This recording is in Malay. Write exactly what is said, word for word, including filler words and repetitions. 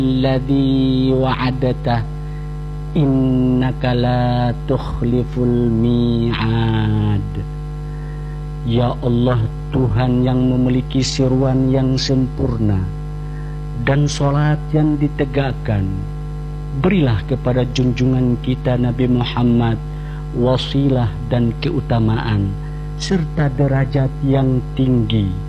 alladzi wa'adta innaka la tukhliful mi'ad. Ya Allah, Tuhan yang memiliki seruan yang sempurna dan solat yang ditegakkan, berilah kepada junjungan kita Nabi Muhammad wasilah dan keutamaan serta derajat yang tinggi